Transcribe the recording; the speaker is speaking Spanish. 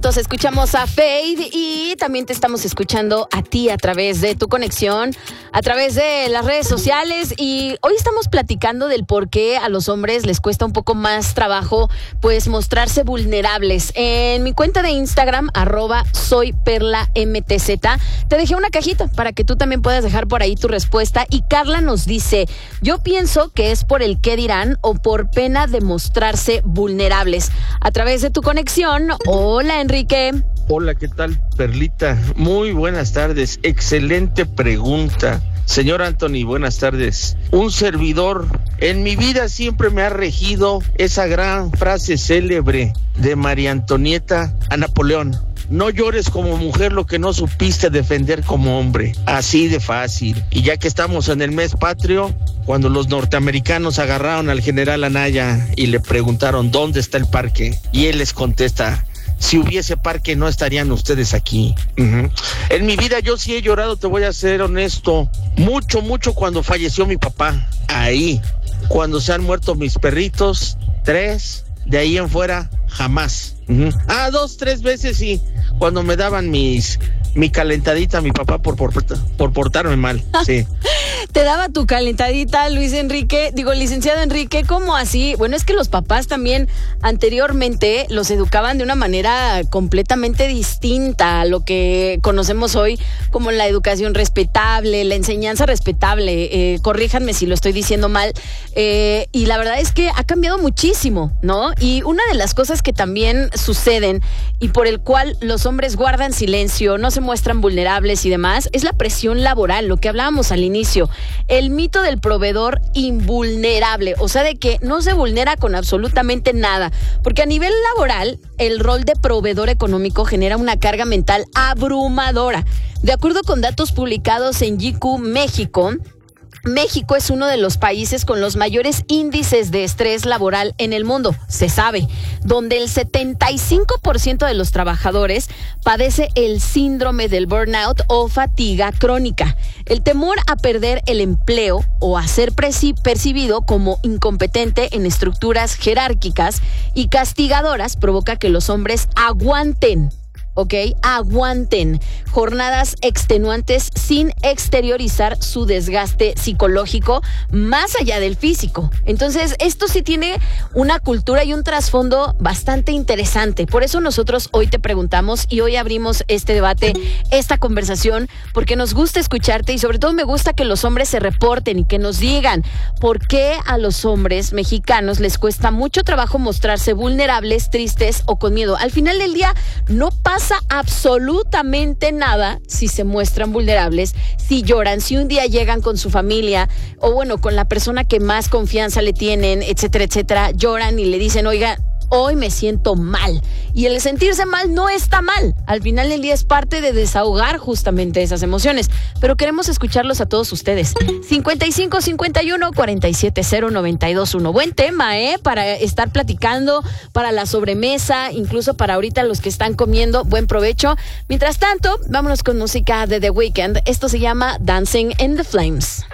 Entonces escuchamos a Fade y también te estamos escuchando a ti a través de tu conexión, a través de las redes sociales, y hoy estamos platicando del por qué a los hombres les cuesta un poco más trabajo pues mostrarse vulnerables. En mi cuenta de Instagram, @soyperlamtz, te dejé una cajita para que tú también puedas dejar por ahí tu respuesta, y Carla nos dice: yo pienso que es por el qué dirán o por pena de mostrarse vulnerables. A través de tu conexión, hola Enrique. Hola, ¿qué tal, Perlita? Muy buenas tardes. Excelente pregunta. Señor Anthony, buenas tardes. Un servidor, en mi vida siempre me ha regido esa gran frase célebre de María Antonieta a Napoleón: no llores como mujer lo que no supiste defender como hombre. Así de fácil. Y ya que estamos en el mes patrio, cuando los norteamericanos agarraron al general Anaya y le preguntaron ¿dónde está el parque? Y él les contesta: si hubiese parque no estarían ustedes aquí. En mi vida yo sí he llorado, te voy a ser honesto. Mucho cuando falleció mi papá. Ahí. Cuando se han muerto mis perritos, 3. De ahí en fuera, jamás. 2, 3 veces sí. Cuando me daban mi calentadita a mi papá por portarme mal. Sí. Te daba tu calentadita, licenciado Enrique, ¿cómo así? Bueno, es que los papás también anteriormente los educaban de una manera completamente distinta a lo que conocemos hoy como la educación respetable, la enseñanza respetable. Corríjanme si lo estoy diciendo mal. Y la verdad es que ha cambiado muchísimo, ¿no? Y una de las cosas que también suceden y por el cual los hombres guardan silencio, no se muestran vulnerables y demás, es la presión laboral, lo que hablábamos al inicio. El mito del proveedor invulnerable, o sea, de que no se vulnera con absolutamente nada, porque a nivel laboral el rol de proveedor económico genera una carga mental abrumadora. De acuerdo con datos publicados en GQ México es uno de los países con los mayores índices de estrés laboral en el mundo, se sabe, donde el 75% de los trabajadores padece el síndrome del burnout o fatiga crónica. El temor a perder el empleo o a ser percibido como incompetente en estructuras jerárquicas y castigadoras provoca que los hombres aguanten jornadas extenuantes sin exteriorizar su desgaste psicológico más allá del físico. Entonces, esto sí tiene una cultura y un trasfondo bastante interesante. Por eso nosotros hoy te preguntamos y hoy abrimos este debate, esta conversación, porque nos gusta escucharte y sobre todo me gusta que los hombres se reporten y que nos digan por qué a los hombres mexicanos les cuesta mucho trabajo mostrarse vulnerables, tristes o con miedo. Al final del día no pasa absolutamente nada si se muestran vulnerables, si lloran, si un día llegan con su familia o bueno, con la persona que más confianza le tienen, etcétera, lloran y le dicen: oiga, hoy me siento mal. Y el sentirse mal no está mal. Al final del día es parte de desahogar justamente esas emociones. Pero queremos escucharlos a todos ustedes. 55 51 47 0 92 1. Buen tema, para estar platicando, para la sobremesa, incluso para ahorita los que están comiendo. Buen provecho. Mientras tanto, vámonos con música de The Weeknd. Esto se llama Dancing in the Flames.